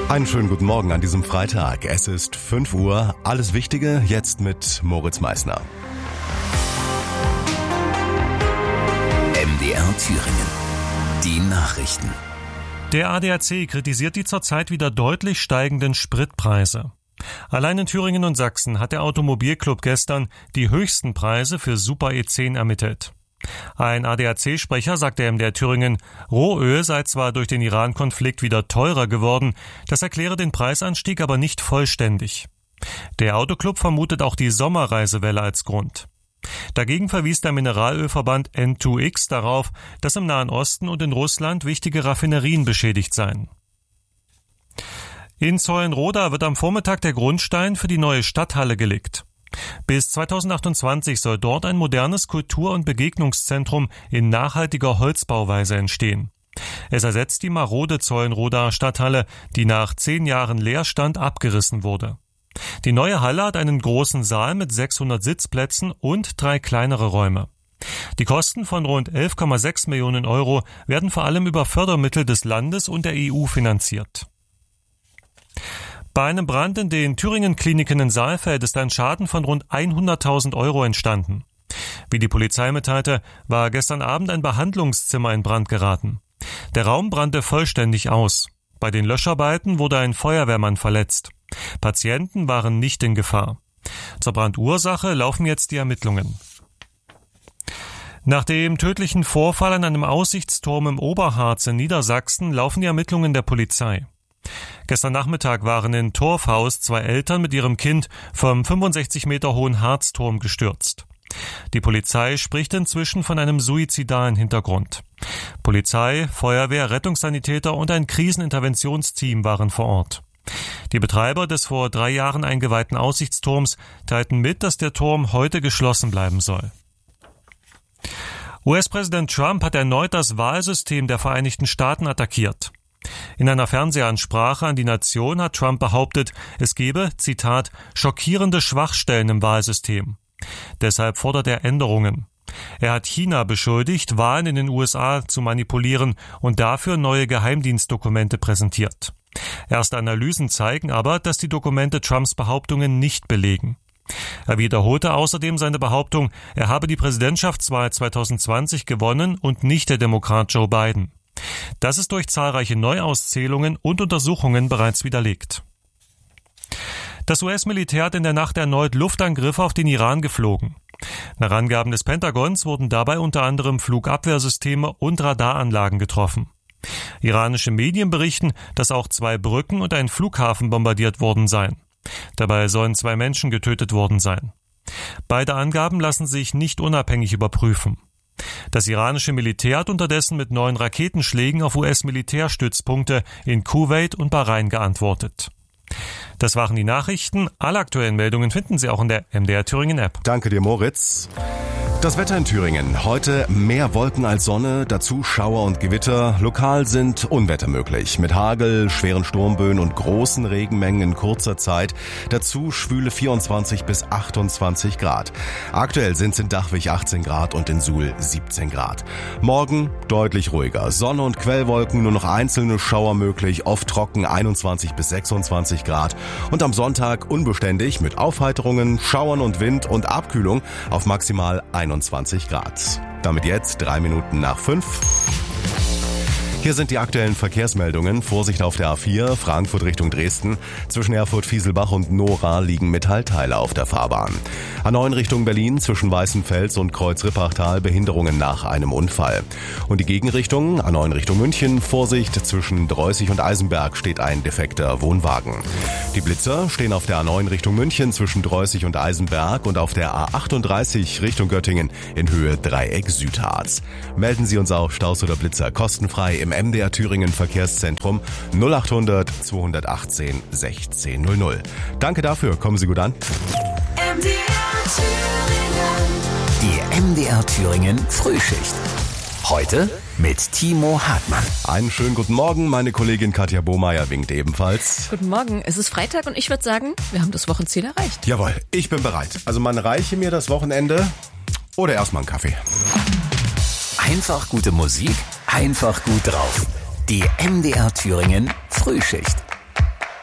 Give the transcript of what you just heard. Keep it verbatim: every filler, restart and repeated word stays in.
Einen schönen guten Morgen an diesem Freitag. Es ist fünf Uhr. Alles Wichtige jetzt mit Moritz Meissner. M D R Thüringen. Die Nachrichten. Der A D A C kritisiert die zurzeit wieder deutlich steigenden Spritpreise. Allein in Thüringen und Sachsen hat der Automobilclub gestern die höchsten Preise für Super E zehn ermittelt. Ein A D A C-Sprecher sagte M D R Thüringen, Rohöl sei zwar durch den Iran-Konflikt wieder teurer geworden, das erkläre den Preisanstieg aber nicht vollständig. Der Autoclub vermutet auch die Sommerreisewelle als Grund. Dagegen verwies der Mineralölverband N zwei X darauf, dass im Nahen Osten und in Russland wichtige Raffinerien beschädigt seien. In Zeulenroda wird am Vormittag der Grundstein für die neue Stadthalle gelegt. Bis zweitausendachtundzwanzig soll dort ein modernes Kultur- und Begegnungszentrum in nachhaltiger Holzbauweise entstehen. Es ersetzt die marode Zeulenrodaer Stadthalle, die nach zehn Jahren Leerstand abgerissen wurde. Die neue Halle hat einen großen Saal mit sechshundert Sitzplätzen und drei kleinere Räume. Die Kosten von rund elf Komma sechs Millionen Euro werden vor allem über Fördermittel des Landes und der E U finanziert. Bei einem Brand in den Thüringen-Kliniken in Saalfeld ist ein Schaden von rund hunderttausend Euro entstanden. Wie die Polizei mitteilte, war gestern Abend ein Behandlungszimmer in Brand geraten. Der Raum brannte vollständig aus. Bei den Löscharbeiten wurde ein Feuerwehrmann verletzt. Patienten waren nicht in Gefahr. Zur Brandursache laufen jetzt die Ermittlungen. Nach dem tödlichen Vorfall an einem Aussichtsturm im Oberharz in Niedersachsen laufen die Ermittlungen der Polizei. Gestern Nachmittag waren in Torfhaus zwei Eltern mit ihrem Kind vom fünfundsechzig Meter hohen Harzturm gestürzt. Die Polizei spricht inzwischen von einem suizidalen Hintergrund. Polizei, Feuerwehr, Rettungssanitäter und ein Kriseninterventionsteam waren vor Ort. Die Betreiber des vor drei Jahren eingeweihten Aussichtsturms teilten mit, dass der Turm heute geschlossen bleiben soll. U S-Präsident Trump hat erneut das Wahlsystem der Vereinigten Staaten attackiert. In einer Fernsehansprache an die Nation hat Trump behauptet, es gebe, Zitat, schockierende Schwachstellen im Wahlsystem. Deshalb fordert er Änderungen. Er hat China beschuldigt, Wahlen in den U S A zu manipulieren und dafür neue Geheimdienstdokumente präsentiert. Erste Analysen zeigen aber, dass die Dokumente Trumps Behauptungen nicht belegen. Er wiederholte außerdem seine Behauptung, er habe die Präsidentschaftswahl zweitausendzwanzig gewonnen und nicht der Demokrat Joe Biden. Das ist durch zahlreiche Neuauszählungen und Untersuchungen bereits widerlegt. Das U S-Militär hat in der Nacht erneut Luftangriffe auf den Iran geflogen. Nach Angaben des Pentagons wurden dabei unter anderem Flugabwehrsysteme und Radaranlagen getroffen. Iranische Medien berichten, dass auch zwei Brücken und ein Flughafen bombardiert worden seien. Dabei sollen zwei Menschen getötet worden sein. Beide Angaben lassen sich nicht unabhängig überprüfen. Das iranische Militär hat unterdessen mit neuen Raketenschlägen auf U S-Militärstützpunkte in Kuwait und Bahrain geantwortet. Das waren die Nachrichten. Alle aktuellen Meldungen finden Sie auch in der M D R Thüringen App. Danke dir, Moritz. Das Wetter in Thüringen. Heute mehr Wolken als Sonne, dazu Schauer und Gewitter. Lokal sind Unwetter möglich. Mit Hagel, schweren Sturmböen und großen Regenmengen in kurzer Zeit. Dazu schwüle vierundzwanzig bis achtundzwanzig Grad. Aktuell sind es in Dachwig achtzehn Grad und in Suhl siebzehn Grad. Morgen deutlich ruhiger. Sonne und Quellwolken, nur noch einzelne Schauer möglich. Oft trocken einundzwanzig bis sechsundzwanzig Grad. Und am Sonntag unbeständig mit Aufheiterungen, Schauern und Wind und Abkühlung auf maximal einundzwanzig Grad. Damit jetzt drei Minuten nach fünf. Hier sind die aktuellen Verkehrsmeldungen. Vorsicht auf der A vier, Frankfurt Richtung Dresden. Zwischen Erfurt-Fieselbach und Nora liegen Metallteile auf der Fahrbahn. A neun Richtung Berlin, zwischen Weißenfels und Kreuz-Rippachtal Behinderungen nach einem Unfall. Und die Gegenrichtung, A neun Richtung München, Vorsicht, zwischen Dreußig und Eisenberg steht ein defekter Wohnwagen. Die Blitzer stehen auf der A neun Richtung München zwischen Dreußig und Eisenberg und auf der A achtunddreißig Richtung Göttingen in Höhe Dreieck Südharz. Melden Sie uns auch Staus oder Blitzer kostenfrei im M D R Thüringen Verkehrszentrum null achthundert zweihundertachtzehn sechzehn null null. Danke dafür, kommen Sie gut an. M D R Thüringen. Die M D R Thüringen Frühschicht. Heute mit Timo Hartmann. Einen schönen guten Morgen, meine Kollegin Katja Bohmeier winkt ebenfalls. Guten Morgen, es ist Freitag und ich würde sagen, wir haben das Wochenziel erreicht. Jawohl, ich bin bereit. Also man reiche mir das Wochenende oder erstmal einen Kaffee. Einfach gute Musik, einfach gut drauf. Die M D R Thüringen Frühschicht.